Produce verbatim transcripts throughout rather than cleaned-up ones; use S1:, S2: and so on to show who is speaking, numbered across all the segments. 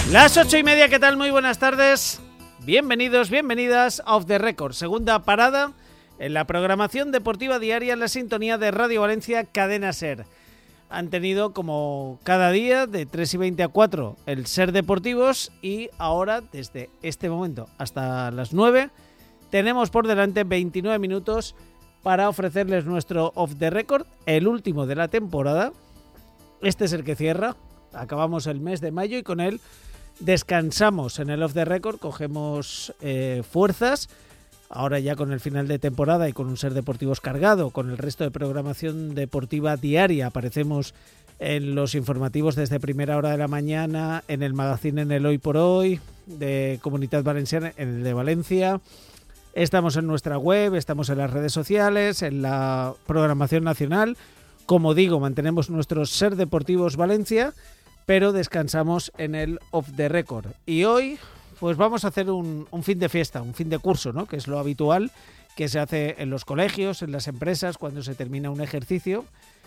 S1: Las ocho y media, ¿qué tal? Muy buenas tardes. Bienvenidos, bienvenidas a Off the Record, segunda parada en la programación deportiva diaria en la sintonía de Radio Valencia Cadena Ser. Han tenido como cada día de tres y veinte a cuatro el Ser Deportivos y ahora desde este momento hasta las nueve tenemos por delante veintinueve minutos para ofrecerles nuestro Off the Record, el último de la temporada. Este es el que cierra, acabamos el mes de mayo y con él descansamos en el Off the Record, cogemos eh, fuerzas. Ahora ya con el final de temporada y con un Ser Deportivos cargado, con el resto de programación deportiva diaria, aparecemos en los informativos desde primera hora de la mañana, en el magazine en el Hoy por Hoy, de Comunitat Valenciana, en el de Valencia. Estamos en nuestra web, estamos en las redes sociales, en la programación nacional. Como digo, mantenemos nuestros Ser Deportivos Valencia, pero descansamos en el Off the Record. Y hoy pues vamos a hacer un, un fin de fiesta, un fin de curso, ¿no? Que es lo habitual que se hace en los colegios, en las empresas, cuando se termina un ejercicio.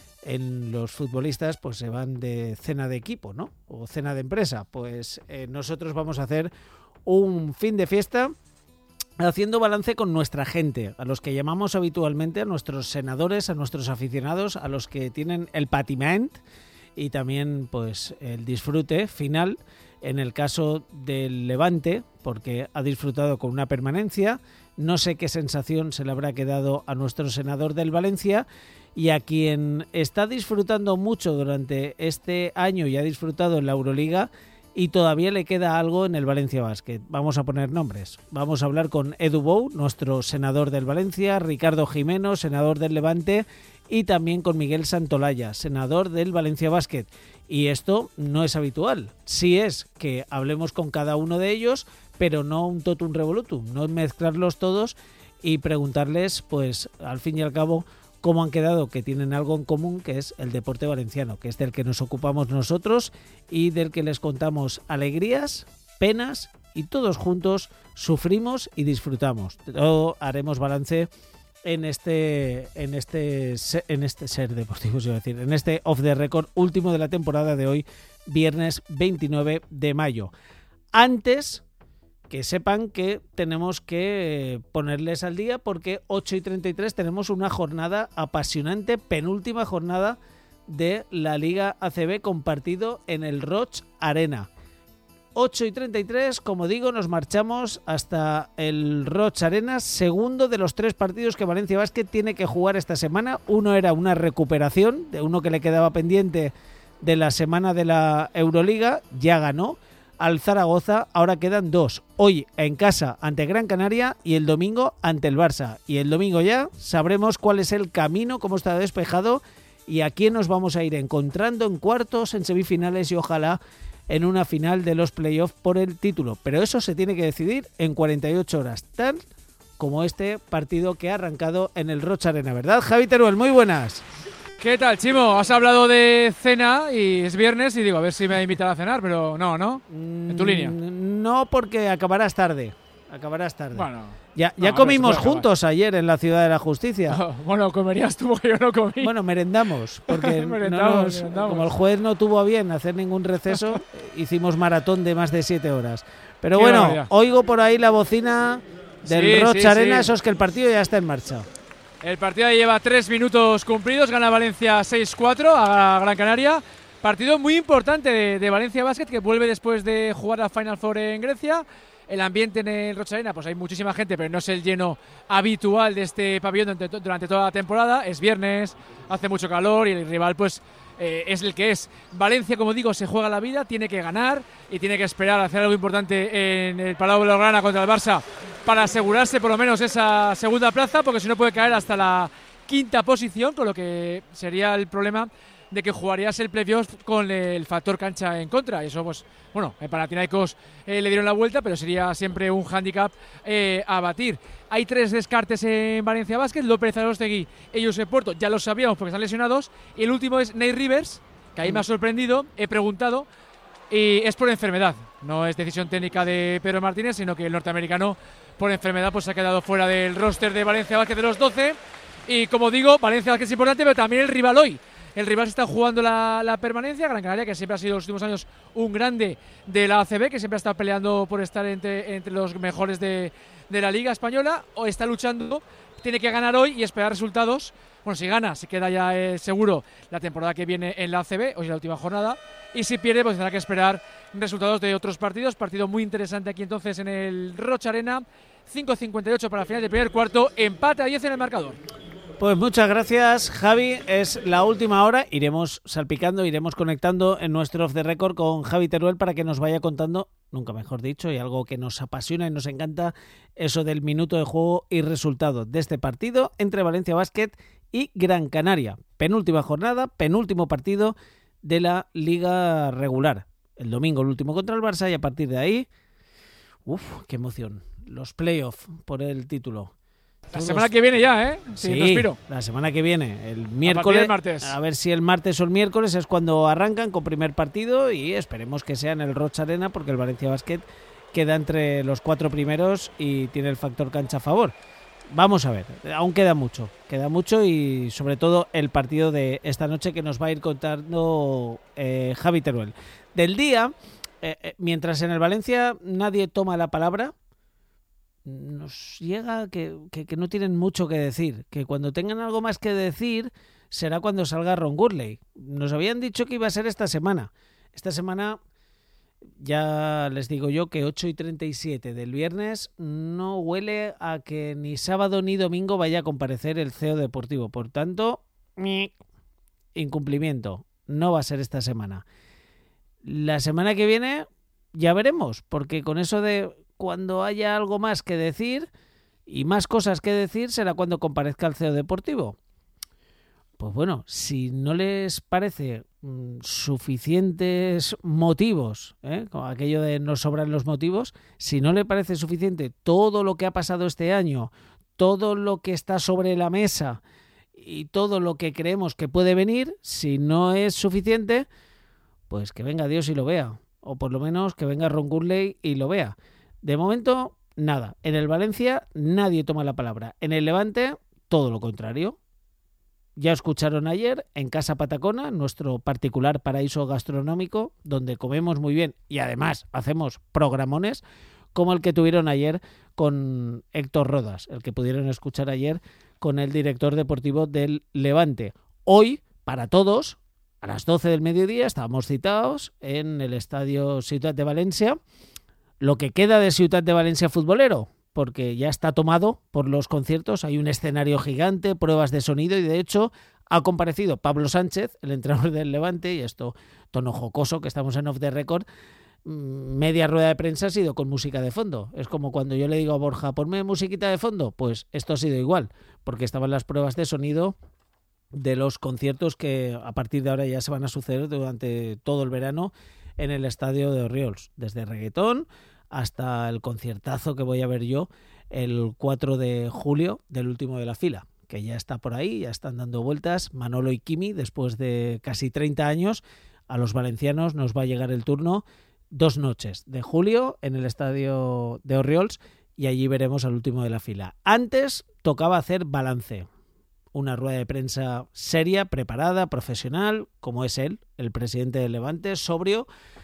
S1: En los futbolistas pues se van de cena de equipo, ¿no? O cena de empresa. Pues eh, nosotros vamos a hacer un fin de fiesta haciendo balance con nuestra gente, a los que llamamos habitualmente, a nuestros senadores, a nuestros aficionados, a los que tienen el patiment y también pues el disfrute final. En el caso del Levante, porque ha disfrutado con una permanencia, no sé qué sensación se le habrá quedado a nuestro senador del Valencia, y a quien está disfrutando mucho durante este año y ha disfrutado en la Euroliga y todavía le queda algo en el Valencia Basket. Vamos a poner nombres. Vamos a hablar con Edu Bou, nuestro senador del Valencia, Ricardo Jimeno, senador del Levante, y también con Miguel Santolaya, senador del Valencia Basket. Y esto no es habitual. Sí es que hablemos con cada uno de ellos, pero no un totum revolutum, no mezclarlos todos y preguntarles, pues al fin y al cabo, cómo han quedado, que tienen algo en común, que es el deporte valenciano, que es del que nos ocupamos nosotros y del que les contamos alegrías, penas y todos juntos sufrimos y disfrutamos. Todo haremos balance en este en este en este Ser Deportivos, iba a decir, en este Off the Record último de la temporada de hoy, viernes veintinueve de mayo. Antes que sepan que tenemos que ponerles al día, porque ocho y treinta y tres tenemos una jornada apasionante, penúltima jornada de la Liga A C B compartido en el Roig Arena. ocho y treinta y tres, como digo, nos marchamos hasta el Roig Arena, segundo de los tres partidos que Valencia Basket tiene que jugar esta semana. Uno era una recuperación de uno que le quedaba pendiente de la semana de la Euroliga, ya ganó al Zaragoza, ahora quedan dos. Hoy en casa ante Gran Canaria y el domingo ante el Barça. Y el domingo ya sabremos cuál es el camino, cómo está despejado y a quién nos vamos a ir encontrando en cuartos, en semifinales y ojalá en una final de los playoffs por el título. Pero eso se tiene que decidir en cuarenta y ocho horas, tal como este partido que ha arrancado en el Roig Arena, ¿verdad? Javi Teruel, muy buenas.
S2: ¿Qué tal, Chimo? Has hablado de cena y es viernes y digo, a ver si me ha invitado a cenar, pero no, ¿no? En tu línea.
S1: No, porque acabarás tarde. Acabarás tarde.
S2: Bueno.
S1: Ya, ya
S2: no,
S1: comimos juntos ayer en la Ciudad de la Justicia.
S2: Oh, bueno, comerías tú porque yo no comí.
S1: Bueno, merendamos, porque
S2: merendamos,
S1: no nos,
S2: merendamos.
S1: como el juez no tuvo a bien hacer ningún receso, hicimos maratón de más de siete horas. Pero
S2: Qué
S1: bueno,
S2: barbaridad.
S1: oigo por ahí la bocina del
S2: Sí,
S1: Roig
S2: sí,
S1: Arena,
S2: sí.
S1: eso es que el partido ya está en marcha.
S2: El partido lleva tres minutos cumplidos, gana Valencia seis cuatro a Gran Canaria. Partido muy importante de, de Valencia Basket, que vuelve después de jugar la Final Four en Grecia. El ambiente en el Roig Arena, pues hay muchísima gente, pero no es el lleno habitual de este pabellón durante, durante toda la temporada. Es viernes, hace mucho calor y el rival pues eh, es el que es. Valencia, como digo, se juega la vida, tiene que ganar y tiene que esperar a hacer algo importante en el Palau Blaugrana contra el Barça para asegurarse por lo menos esa segunda plaza, porque si no puede caer hasta la quinta posición, con lo que sería el problema de que jugarías el playoff con el factor cancha en contra. Y eso, pues, bueno, en Panathinaikos eh, le dieron la vuelta, pero sería siempre un hándicap eh, a batir. Hay tres descartes en Valencia Basket: López Arostegui y Josep Porto, ya lo sabíamos porque están lesionados. Y el último es Nate Rivers, que ahí me ha sorprendido, he preguntado, y es por enfermedad. No es decisión técnica de Pedro Martínez, sino que el norteamericano, por enfermedad, pues se ha quedado fuera del roster de Valencia Basket de los doce. Y como digo, Valencia Basket es importante, pero también el rival hoy. el rival se está jugando la, la permanencia. Gran Canaria, que siempre ha sido en los últimos años un grande de la A C B, que siempre ha estado peleando por estar entre, entre los mejores de, de la Liga Española, o está luchando, tiene que ganar hoy y esperar resultados. Bueno, si gana, se queda ya eh, seguro la temporada que viene en la A C B, hoy es la última jornada, y si pierde, pues tendrá que esperar resultados de otros partidos. Partido muy interesante aquí entonces en el Rocha Arena, cinco cincuenta y ocho para el final del primer cuarto, empate a diez en el marcador.
S1: Pues muchas gracias, Javi. Es la última hora. Iremos salpicando, iremos conectando en nuestro Off the Record con Javi Teruel para que nos vaya contando, nunca mejor dicho, y algo que nos apasiona y nos encanta, eso del minuto de juego y resultado de este partido entre Valencia Basket y Gran Canaria. Penúltima jornada, penúltimo partido de la Liga regular. El domingo el último contra el Barça y a partir de ahí, uff, qué emoción. Los playoffs por el título.
S2: La semana que viene ya, ¿eh?
S1: Sí,
S2: sí respiro.
S1: La semana que viene, el miércoles.
S2: A, martes.
S1: A ver si el martes o el miércoles es cuando arrancan con primer partido y esperemos que sea en el Rocha Arena porque el Valencia Basket queda entre los cuatro primeros y tiene el factor cancha a favor. Vamos a ver, aún queda mucho, queda mucho y sobre todo el partido de esta noche que nos va a ir contando eh, Javi Teruel. Del día, eh, eh, mientras en el Valencia nadie toma la palabra, nos llega que, que, que no tienen mucho que decir, que cuando tengan algo más que decir será cuando salga Ron Gurley. Nos habían dicho que iba a ser esta semana. Esta semana ya les digo yo que ocho y treinta y siete del viernes no huele a que ni sábado ni domingo vaya a comparecer el C E O deportivo. Por tanto, incumplimiento. No va a ser esta semana. La semana que viene ya veremos, porque con eso de cuando haya algo más que decir y más cosas que decir será cuando comparezca el C E O deportivo. Pues bueno, si no les parece mmm, suficientes motivos, ¿eh? Como aquello de nos sobran los motivos, si no le parece suficiente todo lo que ha pasado este año, todo lo que está sobre la mesa y todo lo que creemos que puede venir, si no es suficiente, pues que venga Dios y lo vea. O por lo menos que venga Ron Gurley y lo vea. De momento, nada. En el Valencia nadie toma la palabra. En el Levante, todo lo contrario. Ya escucharon ayer en Casa Patacona, nuestro particular paraíso gastronómico, donde comemos muy bien y además hacemos programones, como el que tuvieron ayer con Héctor Rodas, el que pudieron escuchar ayer con el director deportivo del Levante. Hoy, para todos, a las doce del mediodía, estábamos citados en el Estadio Ciutat de Valencia. Lo que queda de Ciutat de Valencia futbolero, porque ya está tomado por los conciertos, hay un escenario gigante, pruebas de sonido y de hecho ha comparecido Pablo Sánchez, el entrenador del Levante, y esto, tono jocoso, que estamos en Off the Record, media rueda de prensa ha sido con música de fondo. Es como cuando yo le digo a Borja, ponme musiquita de fondo, pues esto ha sido igual, porque estaban las pruebas de sonido de los conciertos que a partir de ahora ya se van a suceder durante todo el verano en el estadio de Orriols, desde reggaetón hasta el conciertazo que voy a ver yo el cuatro de julio del último de la fila, que ya está por ahí, ya están dando vueltas Manolo y Kimi. Después de casi treinta años, a los valencianos nos va a llegar el turno dos noches de julio en el estadio de Orriols y allí veremos al último de la fila. Antes tocaba hacer balance, una rueda de prensa seria, preparada, profesional, como es él, el presidente del Levante, sobrio,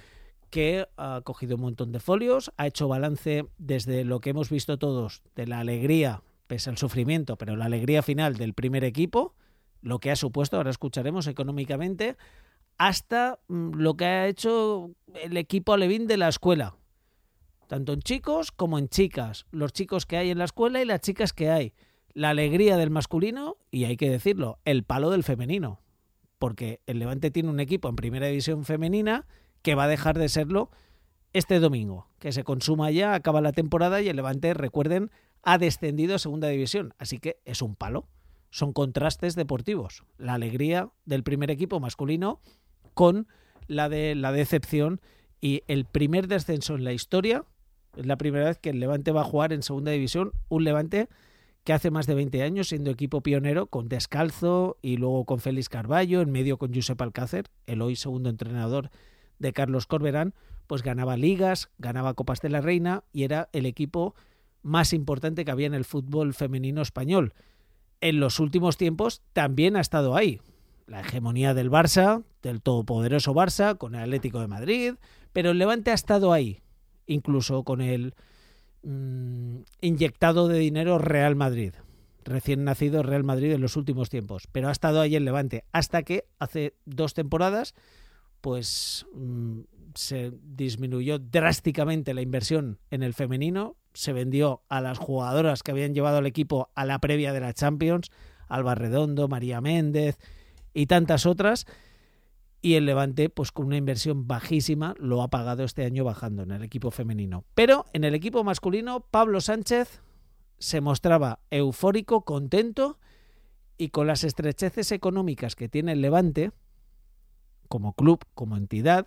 S1: que ha cogido un montón de folios, ha hecho balance desde lo que hemos visto todos, de la alegría, pese al sufrimiento, pero la alegría final del primer equipo, lo que ha supuesto, ahora escucharemos, económicamente, hasta lo que ha hecho el equipo alevín de la escuela, tanto en chicos como en chicas, los chicos que hay en la escuela y las chicas que hay, la alegría del masculino y, hay que decirlo, el palo del femenino, porque el Levante tiene un equipo en primera división femenina que va a dejar de serlo este domingo, que se consuma ya, acaba la temporada y el Levante, recuerden, ha descendido a segunda división, así que es un palo, son contrastes deportivos, la alegría del primer equipo masculino con la de la decepción y el primer descenso en la historia. Es la primera vez que el Levante va a jugar en segunda división, un Levante que hace más de veinte años, siendo equipo pionero, con Descalzo y luego con Félix Carballo, en medio con Josep Alcácer, el hoy segundo entrenador de Carlos Corberán, pues ganaba ligas, ganaba Copas de la Reina y era el equipo más importante que había en el fútbol femenino español. En los últimos tiempos también ha estado ahí. la hegemonía del Barça, del todopoderoso Barça, con el Atlético de Madrid, pero el Levante ha estado ahí, incluso con el mmm, inyectado de dinero Real Madrid, recién nacido Real Madrid en los últimos tiempos, pero ha estado ahí el Levante, hasta que hace dos temporadas pues mmm, se disminuyó drásticamente la inversión en el femenino, se vendió a las jugadoras que habían llevado al equipo a la previa de la Champions, Alba Redondo, María Méndez y tantas otras, y el Levante, pues con una inversión bajísima, lo ha pagado este año bajando en el equipo femenino. Pero en el equipo masculino, Pablo Sánchez se mostraba eufórico, contento, y con las estrecheces económicas que tiene el Levante, como club, como entidad,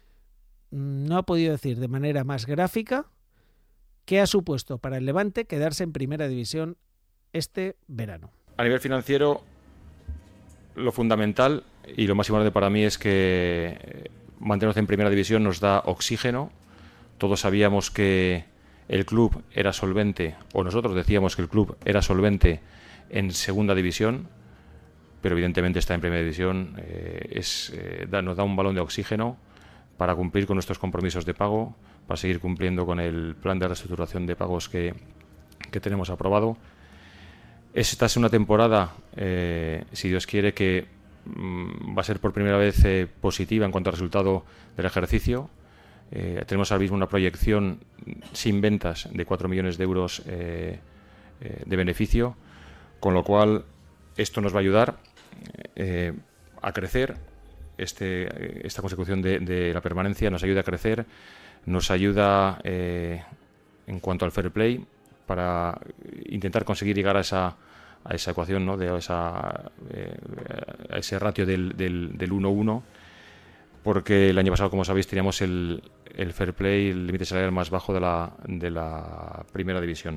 S1: no ha podido decir de manera más gráfica qué ha supuesto para el Levante quedarse en primera división este verano.
S3: A nivel financiero, lo fundamental y lo más importante para mí es que mantenernos en primera división nos da oxígeno. Todos sabíamos que el club era solvente, o nosotros decíamos que el club era solvente en segunda división, pero evidentemente estar en primera división eh, es, eh, da, nos da un balón de oxígeno para cumplir con nuestros compromisos de pago, para seguir cumpliendo con el plan de reestructuración de pagos que, que tenemos aprobado. Esta es una temporada, eh, si Dios quiere, que mm, va a ser por primera vez eh, positiva en cuanto al resultado del ejercicio. Eh, tenemos ahora mismo una proyección sin ventas de cuatro millones de euros eh, eh, de beneficio, con lo cual esto nos va a ayudar eh, a crecer. Este, esta consecución de, de la permanencia nos ayuda a crecer, nos ayuda eh, en cuanto al fair play para intentar conseguir llegar a esa, a esa ecuación, ¿no? de esa, eh, a ese ratio del, del, del uno uno, porque el año pasado, como sabéis, teníamos el, el fair play, el límite salarial más bajo de la, de la primera división.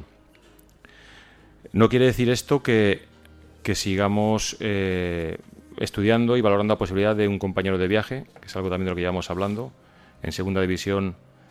S3: No quiere decir esto que, que sigamos eh, estudiando y valorando la posibilidad de un compañero de viaje, que es algo también de lo que llevamos hablando. En segunda división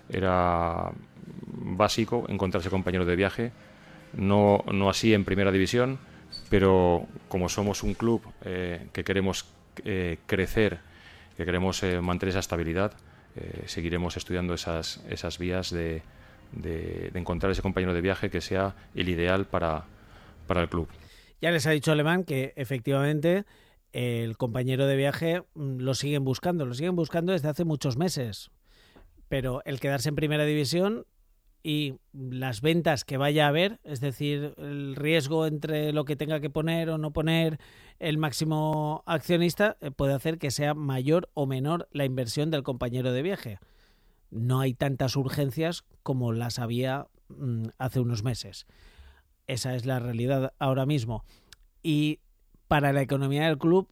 S3: era básico encontrarse compañero de viaje, no, no así en primera división, pero como somos un club eh, que queremos eh, crecer, que queremos eh, mantener esa estabilidad, eh, seguiremos estudiando esas, esas vías de, de, de encontrar ese compañero de viaje que sea el ideal para, para el club.
S1: Ya les ha dicho Alemán que efectivamente el compañero de viaje lo siguen buscando, lo siguen buscando desde hace muchos meses, pero el quedarse en primera división y las ventas que vaya a haber, es decir, el riesgo entre lo que tenga que poner o no poner el máximo accionista, puede hacer que sea mayor o menor la inversión del compañero de viaje. No hay tantas urgencias como las había mmm, hace unos meses. Esa es la realidad ahora mismo. Y para la economía del club,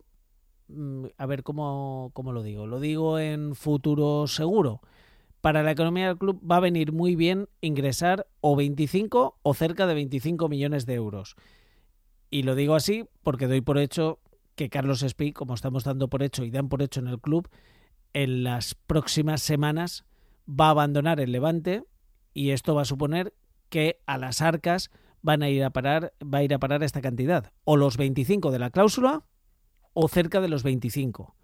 S1: a ver cómo, cómo lo digo. Lo digo en futuro seguro. Para la economía del club va a venir muy bien ingresar o veinticinco o cerca de veinticinco millones de euros. Y lo digo así porque doy por hecho que Carlos Espí, como estamos dando por hecho y dan por hecho en el club, en las próximas semanas va a abandonar el Levante, y esto va a suponer que a las arcas van a ir a parar, va a ir a parar esta cantidad, o los veinticinco de la cláusula o cerca de los veinticinco.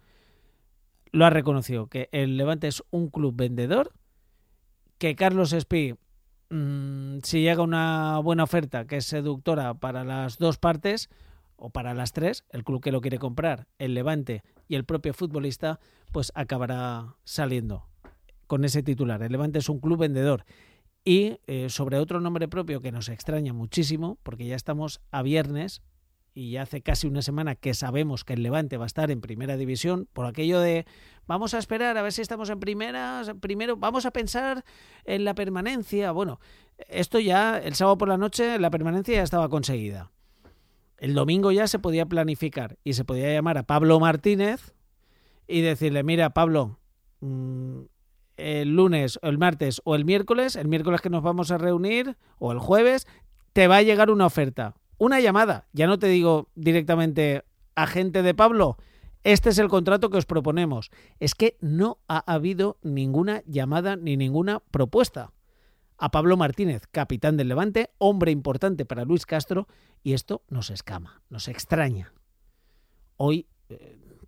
S1: Lo ha reconocido, que el Levante es un club vendedor, que Carlos Espí, mmm, si llega una buena oferta que es seductora para las dos partes, o para las tres, el club que lo quiere comprar, el Levante y el propio futbolista, pues acabará saliendo con ese titular. El Levante es un club vendedor. Y eh, sobre otro nombre propio que nos extraña muchísimo, porque ya estamos a viernes y ya hace casi una semana que sabemos que el Levante va a estar en primera división, por aquello de vamos a esperar a ver si estamos en primera, primero vamos a pensar en la permanencia. Bueno, esto ya el sábado por la noche la permanencia ya estaba conseguida. El domingo ya se podía planificar y se podía llamar a Pablo Martínez y decirle, mira Pablo, mmm, el lunes o el martes o el miércoles, el miércoles que nos vamos a reunir o el jueves, te va a llegar una oferta. Una llamada, ya no te digo directamente agente de Pablo, este es el contrato que os proponemos. Es que no ha habido ninguna llamada ni ninguna propuesta a Pablo Martínez, capitán del Levante, hombre importante para Luis Castro, y esto nos escama, nos extraña. Hoy, eh,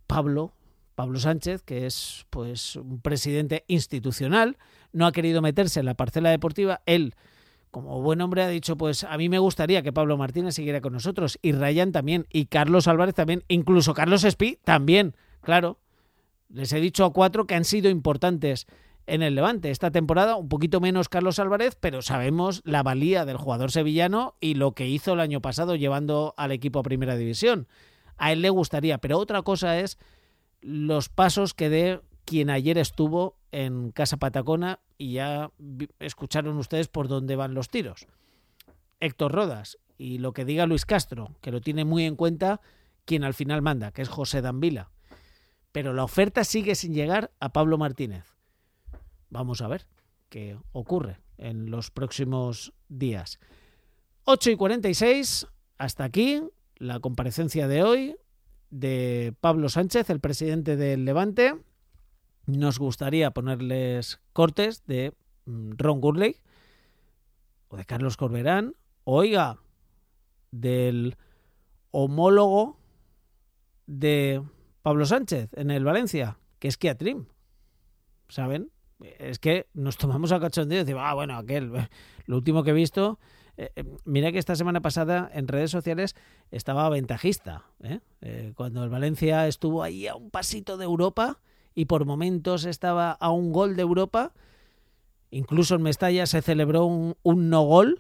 S1: Pablo, Pablo Sánchez, que es pues un presidente institucional, no ha querido meterse en la parcela deportiva. Él, como buen hombre, ha dicho, pues a mí me gustaría que Pablo Martínez siguiera con nosotros, y Ryan también, y Carlos Álvarez también, incluso Carlos Espí también, claro. Les he dicho a cuatro que han sido importantes en el Levante esta temporada, un poquito menos Carlos Álvarez, pero sabemos la valía del jugador sevillano y lo que hizo el año pasado llevando al equipo a Primera División. A él le gustaría, pero otra cosa es los pasos que dé quien ayer estuvo en Casa Patacona, y ya escucharon ustedes por dónde van los tiros. Héctor Rodas, y lo que diga Luis Castro, que lo tiene muy en cuenta quien al final manda, que es José Danvila. Pero la oferta sigue sin llegar a Pablo Martínez. Vamos a ver qué ocurre en los próximos días. ocho y cuarenta y seis, hasta aquí la comparecencia de hoy de Pablo Sánchez, el presidente del Levante. Nos gustaría ponerles cortes de Ron Gurley o de Carlos Corberán, oiga, del homólogo de Pablo Sánchez en el Valencia, que es Keat Rim, ¿saben? Es que nos tomamos a cachondeo y decimos, ah, bueno, aquel, lo último que he visto. Eh, mira que esta semana pasada en redes sociales estaba ventajista, ¿eh? Eh, cuando el Valencia estuvo ahí a un pasito de Europa y por momentos estaba a un gol de Europa. Incluso en Mestalla se celebró un, un no gol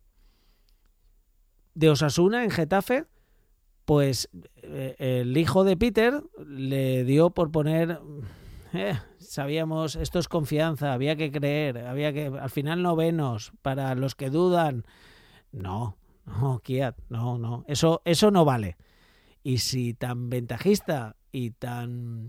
S1: de Osasuna en Getafe. Pues eh, el hijo de Peter le dio por poner, eh, sabíamos, esto es confianza, había que creer, había que, al final novenos para los que dudan. No, no, Keat, no, no, eso, eso no vale. Y si tan ventajista y tan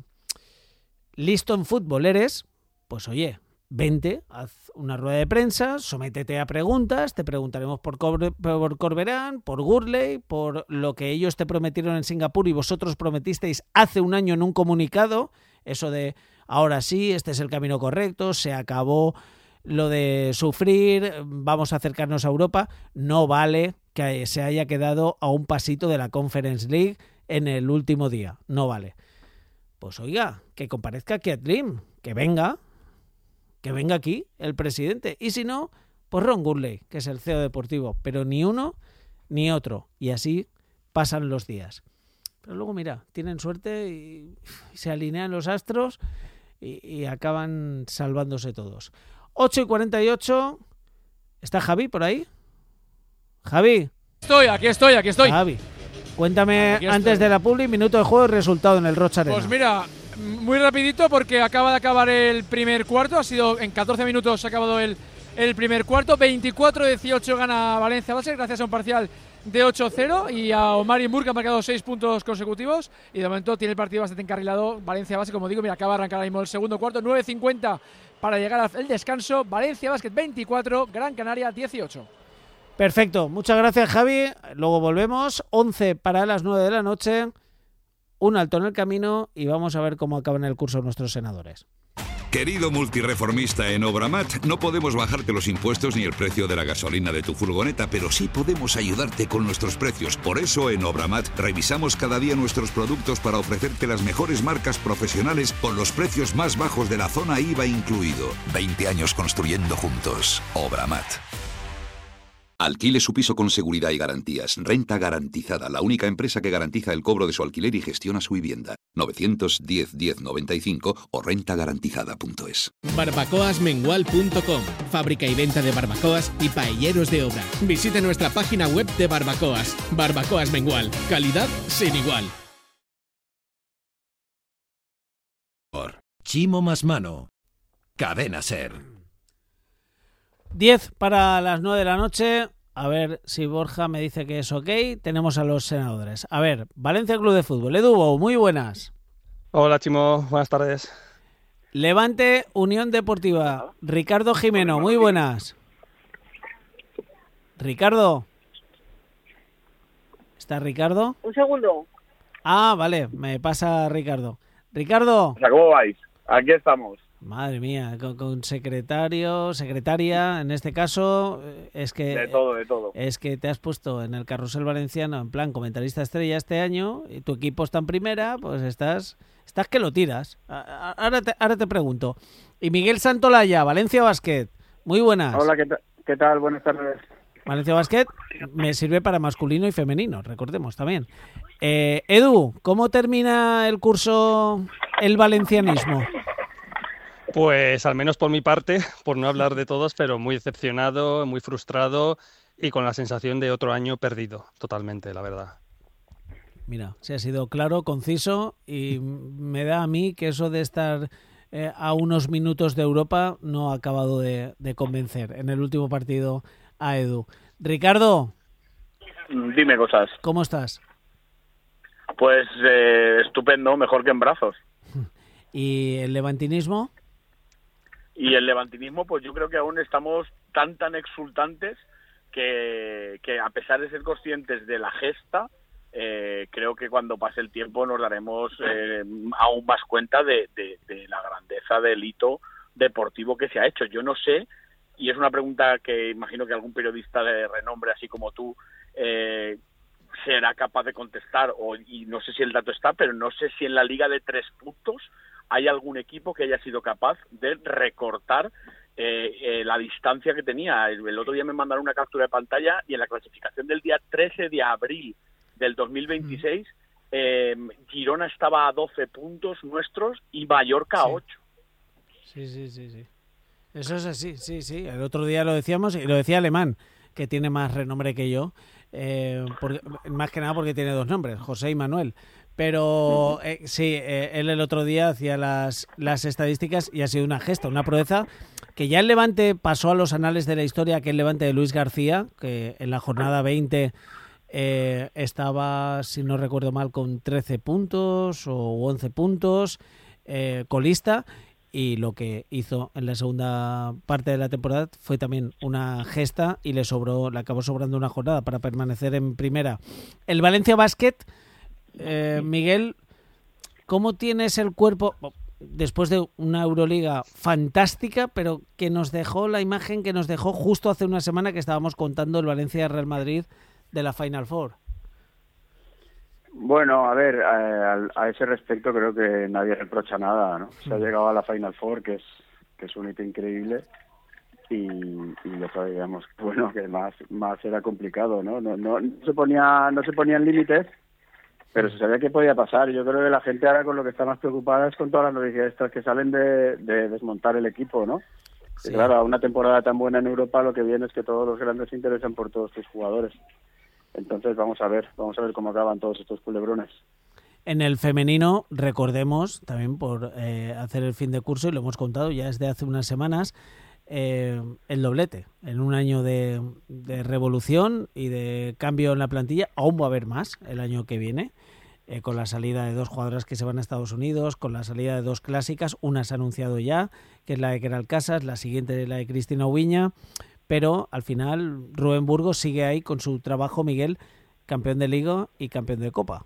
S1: listo en fútbol eres, pues oye, vente, haz una rueda de prensa, sométete a preguntas, te preguntaremos por, Cor- por Corberán, por Gurley, por lo que ellos te prometieron en Singapur y vosotros prometisteis hace un año en un comunicado, eso de ahora sí, este es el camino correcto, se acabó lo de sufrir, vamos a acercarnos a Europa. No vale que se haya quedado a un pasito de la Conference League en el último día, no vale. Pues oiga, que comparezca Keat Rim, que venga, que venga aquí el presidente, y si no, pues Ron Gurley, que es el C E O deportivo, pero ni uno ni otro, y así pasan los días. Pero luego mira, tienen suerte y se alinean los astros y, y acaban salvándose todos. ocho y cuarenta y ocho, ¿está Javi por ahí? Javi.
S2: Estoy, aquí estoy, aquí estoy.
S1: Javi, cuéntame
S2: aquí
S1: antes
S2: estoy.
S1: de la publi, minuto de juego y resultado en el Rocha Arena.
S2: Pues mira, muy rapidito porque acaba de acabar el primer cuarto, ha sido en catorce minutos ha acabado el, el primer cuarto, veinticuatro a dieciocho gana Valencia Basket gracias a un parcial de ocho cero y a Omari Moore que ha marcado seis puntos consecutivos y de momento tiene el partido bastante encarrilado Valencia Basket, como digo, mira, acaba de arrancar ahora mismo el segundo cuarto, nueve cincuenta para llegar al descanso, Valencia Basket veinticuatro, Gran Canaria dieciocho.
S1: Perfecto, muchas gracias Javi, luego volvemos, once para las nueve de la noche, un alto en el camino y vamos a ver cómo acaban el curso nuestros senadores.
S4: Querido multireformista en Obramat, no podemos bajarte los impuestos ni el precio de la gasolina de tu furgoneta, pero sí podemos ayudarte con nuestros precios. Por eso en Obramat revisamos cada día nuestros productos para ofrecerte las mejores marcas profesionales con los precios más bajos de la zona I V A incluido. veinte años construyendo juntos. Obramat. Alquile su piso con seguridad y garantías. Renta Garantizada, la única empresa que garantiza el cobro de su alquiler y gestiona su vivienda. nueve uno cero, diez, noventa y cinco o renta garantizada punto es.
S5: barbacoas mengual punto com. Fábrica y venta de barbacoas y paelleros de obra. Visite nuestra página web de barbacoas. Barbacoas Mengual. Calidad sin igual.
S6: Chimo más mano. Cadena Ser.
S1: diez para las nueve de la noche. A ver si Borja me dice que es ok. Tenemos a los senadores. A ver, Valencia Club de Fútbol. Edu Bou, muy buenas.
S7: Hola, Chimo. Buenas tardes.
S1: Levante Unión Deportiva. Ricardo Jimeno, muy buenas. Ricardo. ¿Está Ricardo?
S8: Un segundo.
S1: Ah, vale, me pasa Ricardo. Ricardo.
S8: O sea, ¿cómo vais? Aquí estamos.
S1: Madre mía, con, con secretario, secretaria, en este caso, es que...
S8: De todo, de todo.
S1: Es que te has puesto en el carrusel valenciano en plan comentarista estrella este año y tu equipo está en primera, pues estás estás que lo tiras. Ahora te, ahora te pregunto. Y Miguel Santolaya, Valencia Basket, muy buenas.
S9: Hola, ¿qué, ta- qué tal? Buenas tardes.
S1: Valencia Basket me sirve para masculino y femenino, recordemos también. Eh, Edu, ¿cómo termina el curso el valencianismo?
S7: Pues al menos por mi parte, por no hablar de todos, pero muy decepcionado, muy frustrado y con la sensación de otro año perdido, totalmente, la verdad.
S1: Mira, se ha sido claro, conciso y me da a mí que eso de estar eh, a unos minutos de Europa no ha acabado de, de convencer en el último partido a Edu. Ricardo.
S8: Dime cosas.
S1: ¿Cómo estás?
S8: Pues eh, estupendo, mejor que en brazos.
S1: ¿Y el levantinismo?
S8: Y el levantinismo, pues yo creo que aún estamos tan, tan exultantes que, que a pesar de ser conscientes de la gesta, eh, creo que cuando pase el tiempo nos daremos eh, aún más cuenta de, de, de la grandeza del hito deportivo que se ha hecho. Yo no sé, y es una pregunta que imagino que algún periodista de renombre, así como tú, eh, será capaz de contestar, o, y no sé si el dato está, pero no sé si en la liga de tres puntos hay algún equipo que haya sido capaz de recortar eh, eh, la distancia que tenía. El, el otro día me mandaron una captura de pantalla y en la clasificación del día trece de abril del dos mil veintiséis, eh, Girona estaba a doce puntos nuestros y Mallorca a ocho.
S1: Sí, sí, sí, sí. Eso es así, sí, sí. El otro día lo decíamos y lo decía Alemán, que tiene más renombre que yo, eh, porque, más que nada porque tiene dos nombres, José y Manuel. Pero eh, sí, eh, él el otro día hacía las, las estadísticas y ha sido una gesta, una proeza que ya el Levante pasó a los anales de la historia, que el Levante de Luis García, que en la jornada veinte eh, estaba, si no recuerdo mal, con trece puntos o once puntos, eh, colista, y lo que hizo en la segunda parte de la temporada fue también una gesta y le sobró, le acabó sobrando una jornada para permanecer en primera. El Valencia Basket, Eh, Miguel, ¿cómo tienes el cuerpo después de una Euroliga fantástica, pero que nos dejó la imagen que nos dejó justo hace una semana que estábamos contando el Valencia-Real Madrid de la Final Four?
S9: Bueno, a ver, a, a ese respecto creo que nadie reprocha nada, ¿no? Se ha llegado a la Final Four, que es que es un hito increíble, y, y ya sabíamos, bueno, que más más era complicado, ¿no? No, no, no se ponía no se ponían límites, pero se sabía que podía pasar. Yo creo que la gente ahora con lo que está más preocupada es con todas las noticias estas que salen de, de desmontar el equipo, ¿no? Sí. Y claro, a una temporada tan buena en Europa lo que viene es que todos los grandes se interesan por todos sus jugadores. Entonces vamos a ver, vamos a ver cómo acaban todos estos culebrones.
S1: En el femenino, recordemos, también por eh, hacer el fin de curso, y lo hemos contado ya desde hace unas semanas, eh, el doblete. En un año de, de revolución y de cambio en la plantilla, aún va a haber más el año que viene, eh, con la salida de dos jugadoras que se van a Estados Unidos, con la salida de dos clásicas, una se ha anunciado ya, que es la de Keral Casas, la siguiente la de Cristina Ubiña, pero al final Rubén Burgos sigue ahí con su trabajo, Miguel, campeón de Liga y campeón de Copa.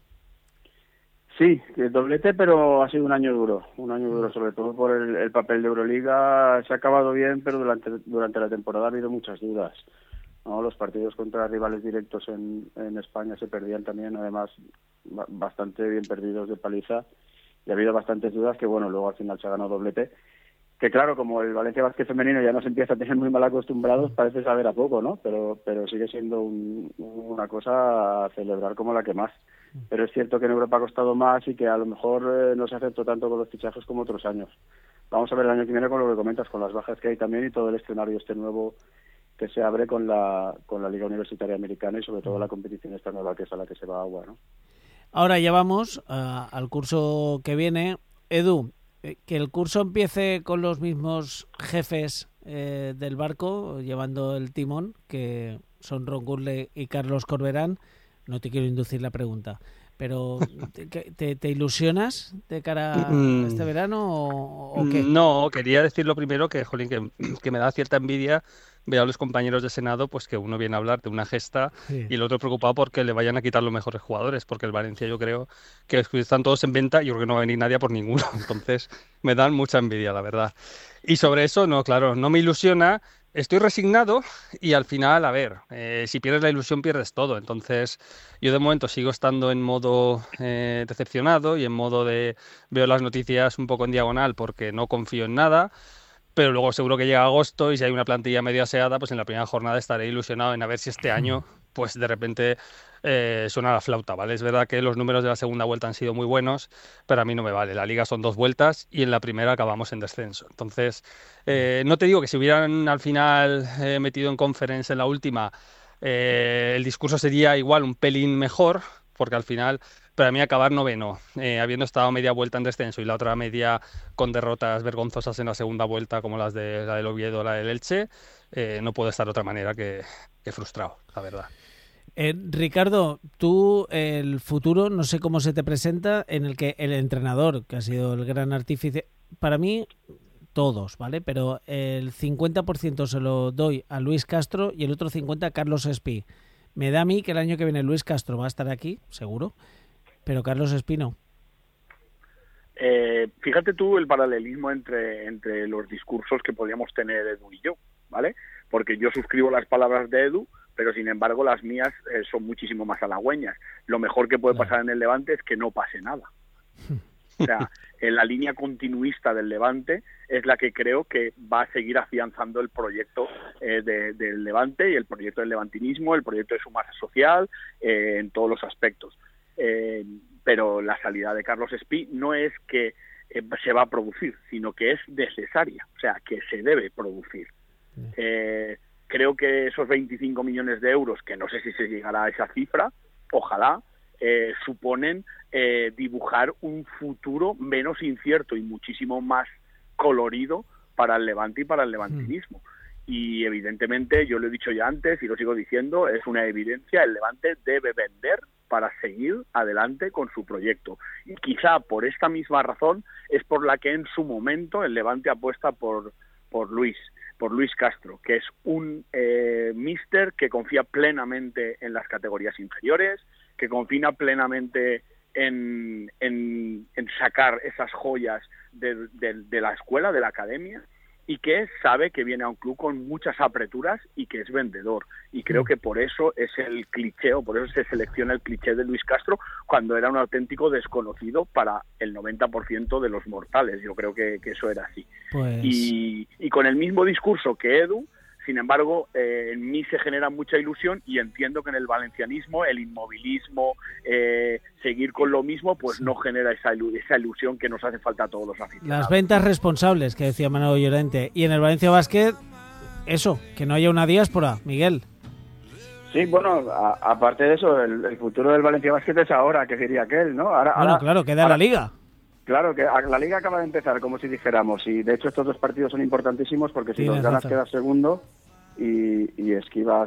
S9: Sí, el doblete, pero ha sido un año duro, un año duro sobre todo por el, el papel de Euroliga. Se ha acabado bien, pero durante durante la temporada ha habido muchas dudas, ¿no? Los partidos contra rivales directos en, en España se perdían también, además bastante bien perdidos de paliza, y ha habido bastantes dudas que, bueno, luego al final se ha ganado doblete. Que claro, como el Valencia Basket femenino ya nos empieza a tener muy mal acostumbrados, parece saber a poco, ¿no? Pero pero sigue siendo un, una cosa a celebrar como la que más. Pero es cierto que en Europa ha costado más y que a lo mejor eh, no se aceptó tanto con los fichajes como otros años. Vamos a ver el año que viene con lo que comentas, con las bajas que hay también y todo el escenario este nuevo que se abre con la con la Liga Universitaria Americana y sobre todo la competición esta nueva que es a la que se va agua, ¿no?
S1: Ahora ya vamos uh, al curso que viene. Edu, que el curso empiece con los mismos jefes eh, del barco llevando el timón, que son Ron Gurley y Carlos Corberán. No te quiero inducir la pregunta, Pero, ¿te, te, te ilusionas de cara a este verano o, o qué?
S7: No, quería decir lo primero que, jolín, que, que me da cierta envidia ver a los compañeros de Senado, pues que uno viene a hablar de una gesta sí. y el otro preocupado porque le vayan a quitar los mejores jugadores, porque el Valencia yo creo que están todos en venta y yo creo que no va a venir nadie por ninguno. Entonces me dan mucha envidia, la verdad. Y sobre eso, no, claro, no me ilusiona. Estoy resignado y al final, a ver, eh, si pierdes la ilusión pierdes todo. Entonces yo de momento sigo estando en modo eh, decepcionado y en modo de veo las noticias un poco en diagonal porque no confío en nada, pero luego seguro que llega agosto y si hay una plantilla medio aseada, pues en la primera jornada estaré ilusionado en a ver si este año pues de repente eh, suena la flauta, ¿vale? Es verdad que los números de la segunda vuelta han sido muy buenos, pero a mí no me vale. La liga son dos vueltas y en la primera acabamos en descenso. Entonces, eh, no te digo que si hubieran al final eh, metido en conference en la última, eh, el discurso sería igual un pelín mejor, porque al final, para mí acabar noveno, eh, habiendo estado media vuelta en descenso y la otra media con derrotas vergonzosas en la segunda vuelta, como las de la del Oviedo o la del Elche, eh, no puedo estar de otra manera que, que frustrado, la verdad.
S1: Eh, Ricardo, tú el futuro no sé cómo se te presenta en el que el entrenador, que ha sido el gran artífice, para mí todos, ¿vale? Pero el cincuenta por ciento se lo doy a Luis Castro y el otro cincuenta por ciento a Carlos Espí. Me da a mí que el año que viene Luis Castro va a estar aquí, seguro, pero Carlos Espí no.
S8: Eh, fíjate tú el paralelismo entre, entre los discursos que podríamos tener Edu y yo, ¿vale? Porque yo suscribo las palabras de Edu, pero sin embargo las mías eh, son muchísimo más halagüeñas. Lo mejor que puede pasar en el Levante es que no pase nada. O sea, en la línea continuista del Levante es la que creo que va a seguir afianzando el proyecto eh, de, del Levante y el proyecto del levantinismo, el proyecto de su masa social, eh, en todos los aspectos. Eh, pero la salida de Carlos Espí no es que eh, se va a producir, sino que es necesaria, o sea, que se debe producir. Eh, creo que esos veinticinco millones de euros, que no sé si se llegará a esa cifra, ojalá, eh, suponen eh, dibujar un futuro menos incierto y muchísimo más colorido para el Levante y para el levantinismo. Mm. Y evidentemente, yo lo he dicho ya antes y lo sigo diciendo, es una evidencia, el Levante debe vender para seguir adelante con su proyecto. Y quizá por esta misma razón es por la que en su momento el Levante apuesta por, por Luis. por Luis Castro, que es un eh, míster que confía plenamente en las categorías inferiores, que confía plenamente en, en, en sacar esas joyas de, de, de la escuela, de la academia, y que sabe que viene a un club con muchas apreturas y que es vendedor. Y creo que por eso es el cliché, o por eso se selecciona el cliché de Luis Castro, cuando era un auténtico desconocido para el noventa por ciento de los mortales. Yo creo que, que eso era así. Pues... Y, y con el mismo discurso que Edu, sin embargo, eh, en mí se genera mucha ilusión y entiendo que en el valencianismo el inmovilismo, eh, seguir con lo mismo, pues sí. no genera esa, esa ilusión que nos hace falta a todos los aficionados.
S1: Las ventas responsables, que decía Manolo Llorente. Y en el Valencia Basket, eso, que no haya una diáspora, Miguel.
S9: Sí, bueno, a, aparte de eso, el, el futuro del Valencia Basket es ahora, que sería aquel, ¿no? Ahora,
S1: bueno,
S9: ahora,
S1: claro, queda
S9: ahora,
S1: la Liga.
S9: Claro, que la Liga acaba de empezar, como si dijéramos, y de hecho estos dos partidos son importantísimos porque si los ganas quedas segundo y, y esquivas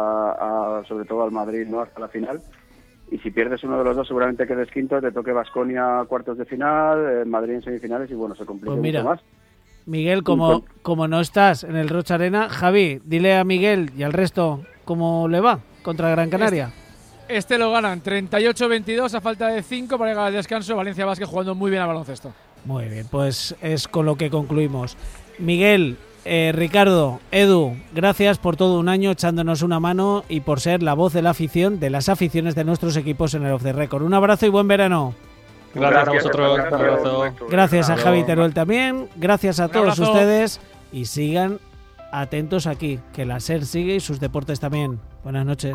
S9: a, a, sobre todo al Madrid, ¿no?, hasta la final. Y si pierdes uno de los dos seguramente quedes quinto, te toque Baskonia cuartos de final, eh, Madrid en semifinales y bueno, se complica pues mira, mucho más.
S1: Miguel, como, como no estás en el Rocha Arena, Javi, dile a Miguel y al resto cómo le va contra Gran Canaria.
S2: Este. Este lo ganan treinta y ocho veintidós a falta de cinco para llegar al descanso. Valencia Basket jugando muy bien al baloncesto.
S1: Muy bien, pues es con lo que concluimos. Miguel, eh, Ricardo, Edu, gracias por todo un año echándonos una mano y por ser la voz de la afición, de las aficiones de nuestros equipos en el Off the Record. Un abrazo y buen verano.
S7: Gracias, gracias a vosotros. Gracias,
S1: gracias, gracias a Javi Teruel también. Gracias a un todos abrazo. Ustedes y sigan atentos aquí, que la SER sigue y sus deportes también. Buenas noches.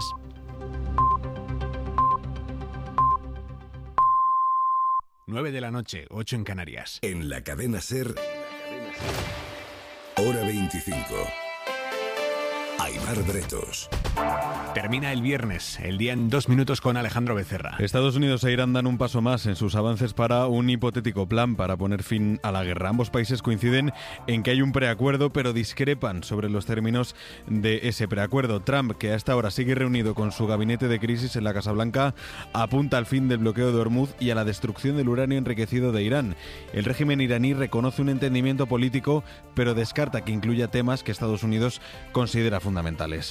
S6: nueve de la noche, ocho en Canarias.
S4: En la cadena SER, hora veinticinco. Aimar Bretos.
S6: Termina el viernes, el día en dos minutos con Alejandro Becerra.
S10: Estados Unidos e Irán dan un paso más en sus avances para un hipotético plan para poner fin a la guerra. Ambos países coinciden en que hay un preacuerdo, pero discrepan sobre los términos de ese preacuerdo. Trump, que hasta ahora sigue reunido con su gabinete de crisis en la Casa Blanca, apunta al fin del bloqueo de Hormuz y a la destrucción del uranio enriquecido de Irán. El régimen iraní reconoce un entendimiento político, pero descarta que incluya temas que Estados Unidos considera fundamentales.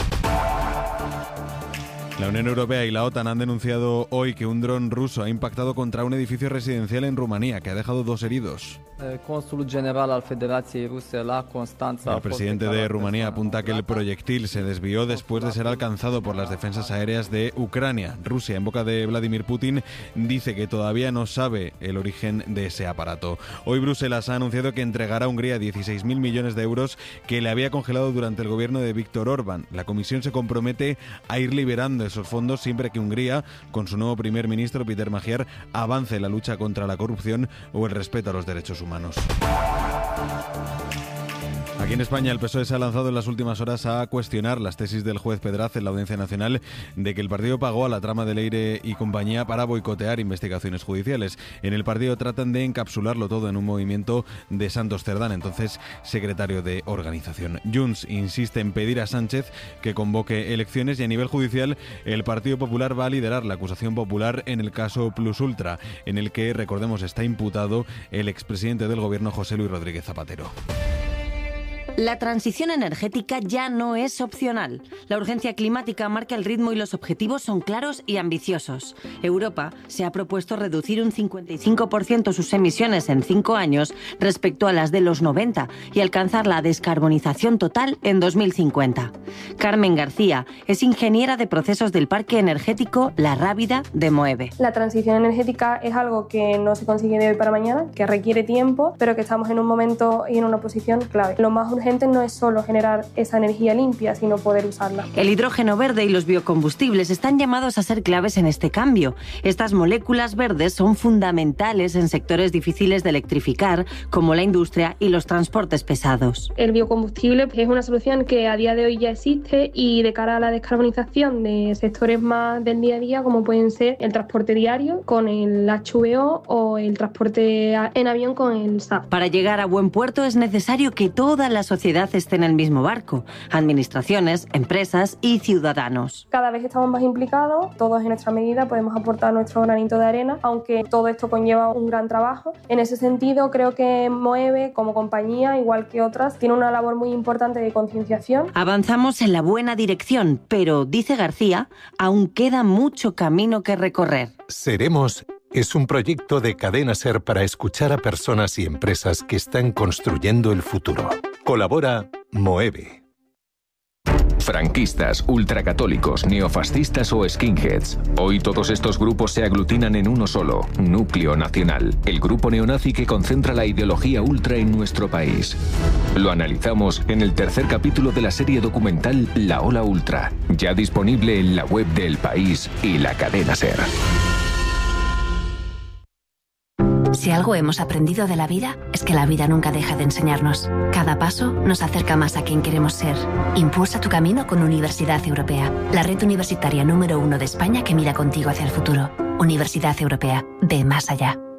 S10: La Unión Europea y la OTAN han denunciado hoy que un dron ruso ha impactado contra un edificio residencial en Rumanía, que ha dejado dos heridos.
S11: El cónsul general al Federației Ruse la Constanța.
S10: El presidente de Rumanía apunta que el proyectil se desvió después de ser alcanzado por las defensas aéreas de Ucrania. Rusia, en boca de Vladimir Putin, dice que todavía no sabe el origen de ese aparato. Hoy Bruselas ha anunciado que entregará a Hungría dieciséis mil millones de euros que le había congelado durante el gobierno de Viktor Orbán. La Comisión se compromete a ir liberando esos fondos siempre que Hungría, con su nuevo primer ministro Peter Magyar, avance en la lucha contra la corrupción o el respeto a los derechos humanos. Aquí en España el P S O E se ha lanzado en las últimas horas a cuestionar las tesis del juez Pedraz en la Audiencia Nacional de que el partido pagó a la trama de Leire y compañía para boicotear investigaciones judiciales. En el partido tratan de encapsularlo todo en un movimiento de Santos Cerdán, entonces secretario de organización. Junts insiste en pedir a Sánchez que convoque elecciones y a nivel judicial el Partido Popular va a liderar la acusación popular en el caso Plus Ultra, en el que, recordemos, está imputado el expresidente del gobierno José Luis Rodríguez Zapatero.
S12: La transición energética ya no es opcional. La urgencia climática marca el ritmo y los objetivos son claros y ambiciosos. Europa se ha propuesto reducir un cincuenta y cinco por ciento sus emisiones en cinco años respecto a las de los noventa y alcanzar la descarbonización total en dos mil cincuenta. Carmen García es ingeniera de procesos del Parque Energético La Rábida de Moeve.
S13: La transición energética es algo que no se consigue de hoy para mañana, que requiere tiempo, pero que estamos en un momento y en una posición clave. Lo más urgente no es solo generar esa energía limpia, sino poder usarla.
S12: El hidrógeno verde y los biocombustibles están llamados a ser claves en este cambio. Estas moléculas verdes son fundamentales en sectores difíciles de electrificar, como la industria y los transportes pesados.
S13: El biocombustible es una solución que a día de hoy ya existe y de cara a la descarbonización de sectores más del día a día, como pueden ser el transporte diario con el H V O o el transporte en avión con el S A F.
S12: Para llegar a buen puerto es necesario que toda la sociedad esté en el mismo barco, administraciones, empresas y ciudadanos.
S13: Cada vez estamos más implicados, todos en nuestra medida podemos aportar nuestro granito de arena, aunque todo esto conlleva un gran trabajo. En ese sentido, creo que Moeve, como compañía, igual que otras, tiene una labor muy importante de concienciación.
S12: Avanzamos en la buena dirección, pero, dice García, aún queda mucho camino que recorrer.
S14: Seremos es un proyecto de Cadena SER para escuchar a personas y empresas que están construyendo el futuro. Colabora Moeve.
S15: Franquistas, ultracatólicos, neofascistas o skinheads. Hoy todos estos grupos se aglutinan en uno solo, Núcleo Nacional, el grupo neonazi que concentra la ideología ultra en nuestro país. Lo analizamos en el tercer capítulo de la serie documental La Ola Ultra, ya disponible en la web de El País y la cadena SER.
S16: Si algo hemos aprendido de la vida, es que la vida nunca deja de enseñarnos. Cada paso nos acerca más a quien queremos ser. Impulsa tu camino con Universidad Europea, la red universitaria número uno de España que mira contigo hacia el futuro. Universidad Europea, ve más allá.